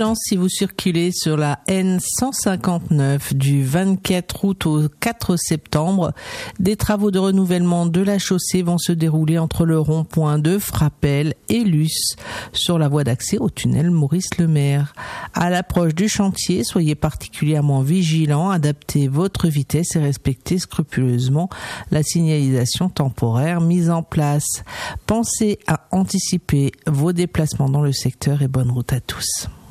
Prudence si vous circulez sur la N159 du 24 août au 4 septembre. Des travaux de renouvellement de la chaussée vont se dérouler entre le rond-point de Frappel et Luce sur la voie d'accès au tunnel Maurice-Lemaire. À l'approche du chantier, soyez particulièrement vigilants, adaptez votre vitesse et respectez scrupuleusement la signalisation temporaire mise en place. Pensez à anticiper vos déplacements dans le secteur et bonne route à tous.